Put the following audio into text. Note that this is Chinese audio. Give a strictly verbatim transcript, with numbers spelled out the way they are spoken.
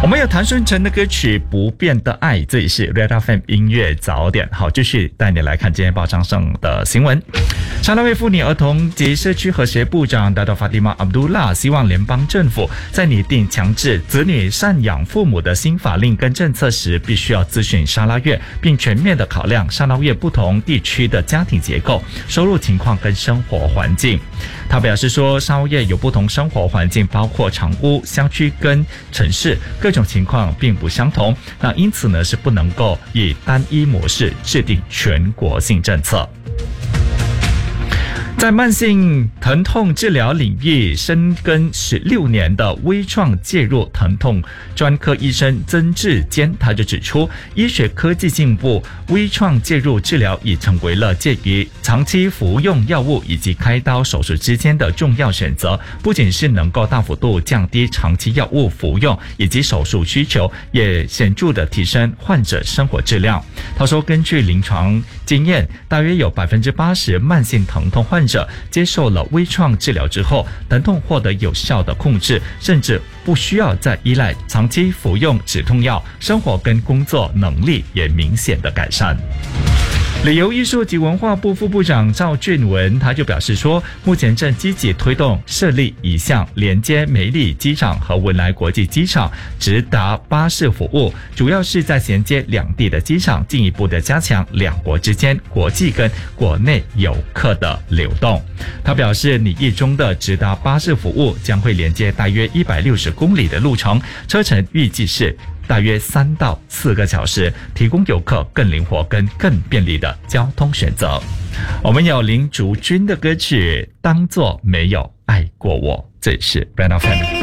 我们有谭顺成的歌曲《不变的爱》，这里是 Red F M 音乐早点。好，继续带你来看今天报章上的新闻。沙拉越妇女儿童及社区和谐部长 Dato Fatimah Abdullah 希望联邦政府在拟定强制子女赡养父母的新法令跟政策时，必须要咨询沙拉越，并全面的考量沙拉越不同地区的家庭结构、收入情况跟生活环境。他表示说，沙拉越有不同生活环境，包括长屋、乡区跟城市，各种情况并不相同。那因此呢，是不能够以单一模式制定全国性政策。在慢性疼痛治疗领域深耕十六年的微创介入疼痛专科医生曾志坚，他就指出，医学科技进步，微创介入治疗已成为了介于长期服用药物以及开刀手术之间的重要选择，不仅是能够大幅度降低长期药物服用以及手术需求，也显著的提升患者生活质量。他说，根据临床经验，大约有 百分之八十 慢性疼痛患者接受了微创治疗之后，疼痛获得有效的控制，甚至不需要再依赖长期服用止痛药，生活跟工作能力也明显的改善。旅游艺术及文化部副部长赵俊文他就表示说，目前正积极推动设立一项连接梅里机场和文莱国际机场直达巴士服务，主要是在衔接两地的机场，进一步的加强两国之间国际跟国内游客的流动。他表示，拟议中的直达巴士服务将会连接大约一百六十公里的路程，车程预计是大约三到四个小时，提供游客更灵活跟更便利的交通选择。我们有林竹君的歌曲《当作没有爱过我》，这里是 Brand of Family。